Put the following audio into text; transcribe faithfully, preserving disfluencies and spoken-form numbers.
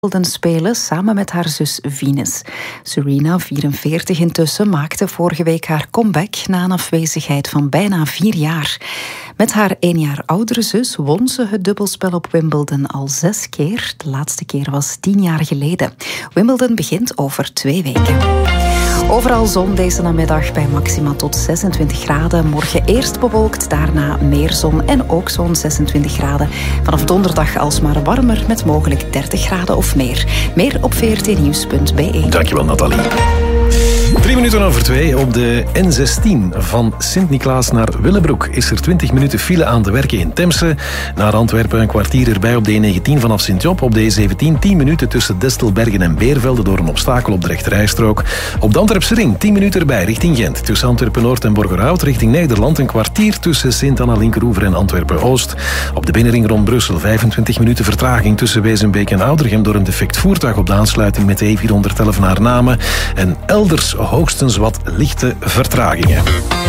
spelen samen met haar zus Venus. Serena, vierenveertig intussen, maakte vorige week haar comeback na een afwezigheid van bijna vier jaar. Met haar één jaar oudere zus won ze het dubbelspel op Wimbledon al zes keer. De laatste keer was tien jaar geleden. Wimbledon begint over twee weken. Overal zon deze namiddag bij maxima tot zesentwintig graden. Morgen eerst bewolkt, daarna meer zon en ook zo'n zesentwintig graden. Vanaf donderdag alsmaar warmer met mogelijk dertig graden of meer. Meer op v r t nieuws punt b e. Dankjewel, Nathalie. Drie minuten over twee. Op de N zestien van Sint-Niklaas naar Willebroek is er twintig minuten file aan de werken in Temse. Naar Antwerpen een kwartier erbij op de N negentien vanaf Sint-Job. Op de E zeventien tien minuten tussen Destelbergen en Beervelde door een obstakel op de rechterrijstrook. Op de Antwerpse ring tien minuten erbij richting Gent. Tussen Antwerpen-Noord en Borgerhout richting Nederland een kwartier tussen Sint-Anna-Linkeroever en Antwerpen-Oost. Op de binnenring rond Brussel vijfentwintig minuten vertraging tussen Wezenbeek en Oudergem door een defect voertuig op de aansluiting met de E vierhonderdelf naar Namen. En elders hoogstens wat lichte vertragingen.